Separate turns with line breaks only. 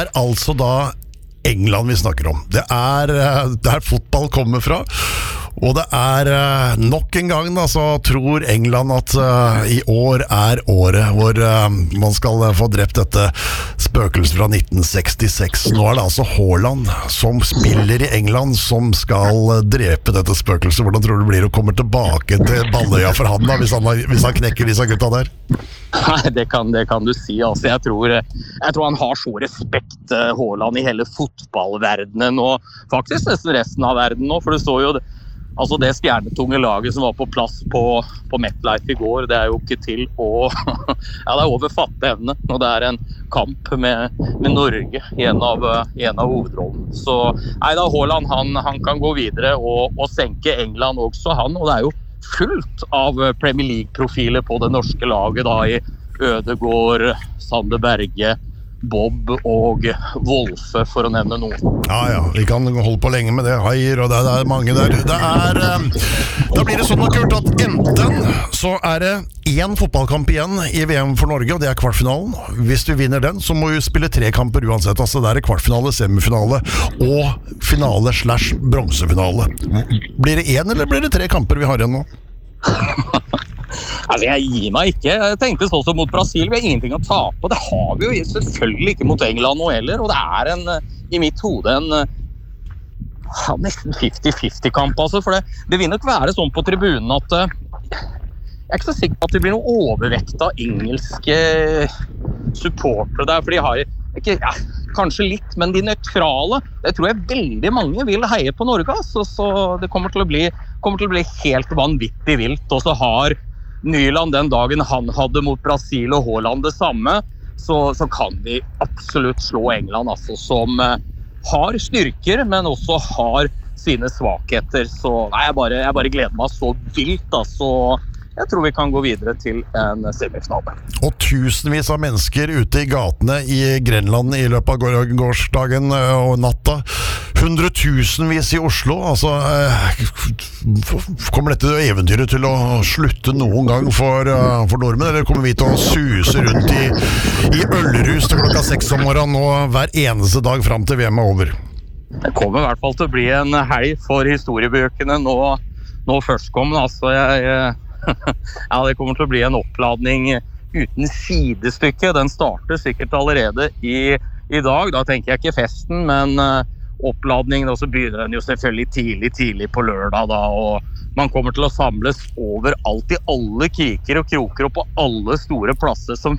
altså da England vi snakker om. Det der fotball kommer fra. Og det nok en gang da, så tror England at i år året hvor man skal få drept dette spøkelset fra 1966. Nå det altså Haaland som spiller i England som skal drepe dette spøkelset. Hvordan tror du det blir å komme tilbake til Balløya for han da, hvis han knekker disse gutta der?
Nei, det kan du si. Altså, jeg tror han har så respekt, Haaland, i hele fotballverdenen og faktisk nesten resten av verden nå, for du så jo det. Altså det stjernetunge laget som var på plass på MetLife i går, det jo ikke til å ja, det over fatteevne, og det en kamp med Norge i en av hovedrollen. Så nei da, Haaland han kan gå videre og senke England også han, og det jo fullt av Premier League-profiler på det norske laget da i Ødegaard, Sander Berge, Bob og Wolfe, for å nevne noen.
Ja, vi kan holde på lenge med det. Heier, og det mange der. Da blir det sånn og kult at enten så det én fotballkamp igjen i VM for Norge, og det kvartfinalen. Hvis du vinner den, så må du spille 3 kamper uansett. Altså det kvartfinale, semifinale og finale / bronsefinale. Blir det 1 eller blir det 3 kamper vi har igjen nå?
Altså, jeg gir meg ikke. Jeg tenkte sånn som mot Brasil, vi har ingenting å tape. Det har vi jo selvfølgelig ikke mot England nå heller, og det i mitt hode nesten 50-50-kamp, altså, for det vil nok være sånn på tribunen at jeg ikke så sikker på at det blir noe overvekt av engelske supportere der, for de har ikke, kanskje litt, men de nøytrale, det tror jeg veldig mange vil heie på Norge, altså, så det kommer til å bli helt vanvittig vilt, og så har Nyland den dagen han hadde mot Brasil og Haaland det samme, så kan vi absolutt slå England, altså, som har styrker, men også har sine svakheter. Så nei, jeg bare gleder meg så vilt, altså. Jeg tror vi kan gå videre til en semifinale.
Og tusenvis av mennesker ute i gatene i Grenland i løpet av gårsdagen og natta. 100.000vis i Oslo. Altså, kommer dette eventyret til å slutte noen gang for nordmenn, eller kommer vi til å suse rundt i ølrus til klokka 6 om morgenen nå hver eneste dag frem til VM over?
Det kommer i hvert fall til å bli en helg for historiebøkene nå førstkommende. Altså, ja, det kommer til å bli en oppladning uten sidestykke. Den starter sikkert allerede i dag. Da tenker jeg ikke festen, men oppladningen, og så begynner den jo selvfølgelig tidlig på lørdag da, og man kommer til å samles overalt i alle kriker og kroker og på alle store plasser som